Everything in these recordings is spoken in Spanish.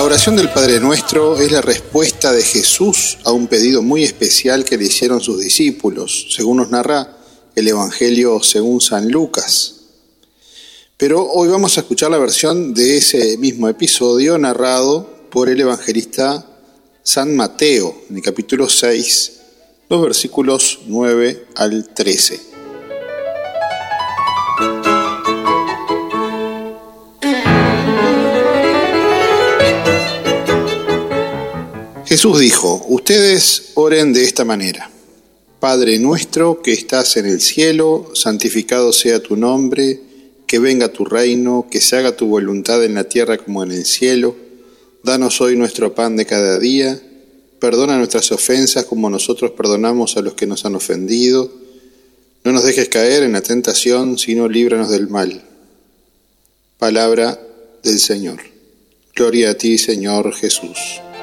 oración del Padre Nuestro es la respuesta de Jesús a un pedido muy especial que le hicieron sus discípulos, según nos narra el Evangelio según San Lucas. Pero hoy vamos a escuchar la versión de ese mismo episodio narrado por el evangelista San Mateo, en el capítulo 6, los versículos 9 al 13. Jesús dijo: ustedes oren de esta manera: Padre nuestro que estás en el cielo, santificado sea tu nombre, que venga tu reino, que se haga tu voluntad en la tierra como en el cielo. Danos hoy nuestro pan de cada día, perdona nuestras ofensas como nosotros perdonamos a los que nos han ofendido. No nos dejes caer en la tentación, sino líbranos del mal. Palabra del Señor. Gloria a ti, Señor Jesús.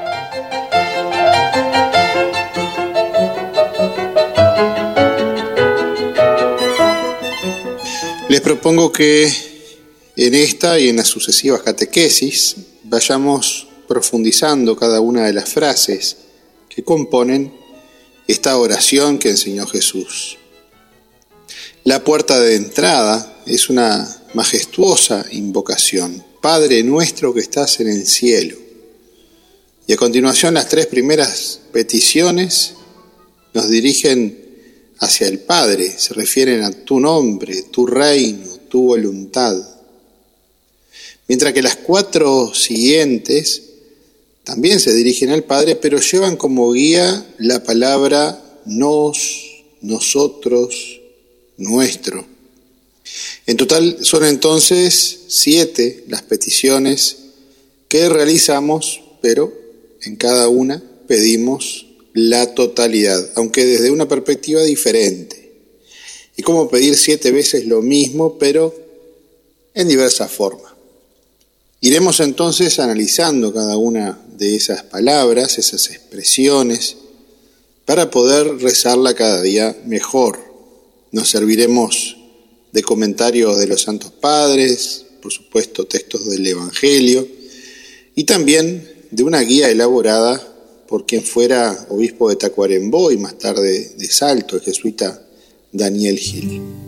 Les propongo que en esta y en las sucesivas catequesis vayamos profundizando cada una de las frases que componen esta oración que enseñó Jesús. La puerta de entrada es una majestuosa invocación: Padre nuestro que estás en el cielo. Y a continuación las tres primeras peticiones nos dirigen hacia el Padre, se refieren a tu nombre, tu reino, tu voluntad. Mientras que las cuatro siguientes también se dirigen al Padre, pero llevan como guía la palabra nos, nosotros, nuestro. En total son entonces 7 las peticiones que realizamos, pero en cada una pedimos la totalidad, aunque desde una perspectiva diferente. Y como pedir 7 veces lo mismo, pero en diversa forma. Iremos entonces analizando cada una de esas palabras, esas expresiones, para poder rezarla cada día mejor. Nos serviremos de comentarios de los Santos Padres, por supuesto textos del Evangelio, y también de una guía elaborada por quien fuera obispo de Tacuarembó y más tarde de Salto, el jesuita Daniel Gil.